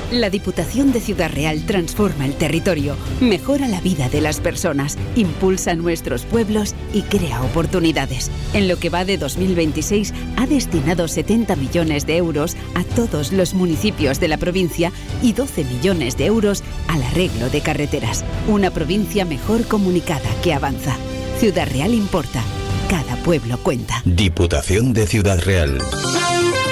La Diputación de Ciudad Real transforma el territorio, mejora la vida de las personas, impulsa nuestros pueblos y crea oportunidades. En lo que va de 2026 ha destinado 70 millones de euros a todos los municipios de la provincia y 12 millones de euros al arreglo de carreteras. Una provincia mejor comunicada que avanza. Ciudad Real importa. Cada pueblo cuenta. Diputación de Ciudad Real.